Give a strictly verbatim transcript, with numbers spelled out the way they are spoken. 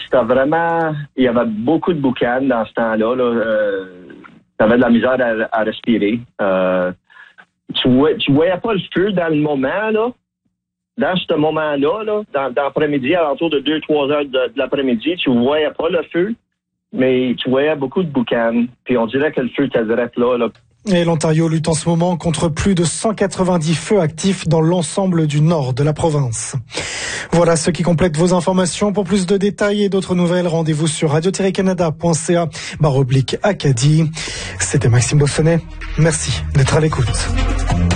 c'était vraiment... Il y avait beaucoup de boucan dans ce temps-là. Là. Euh, t'avais de la misère à, à respirer. Euh, tu, vois, tu voyais pas le feu dans le moment, là. Dans ce moment-là, là, dans, dans l'après-midi, à l'entour de deux trois heures de, de l'après-midi, tu voyais pas le feu, mais tu voyais beaucoup de boucan. Puis on dirait que le feu était direct là, là. Et l'Ontario lutte en ce moment contre plus de cent quatre-vingt-dix feux actifs dans l'ensemble du nord de la province. Voilà ce qui complète vos informations. Pour plus de détails et d'autres nouvelles, rendez-vous sur radio tiret canada point c a barre oblique Acadie. C'était Maxime Bossonnet. Merci d'être à l'écoute.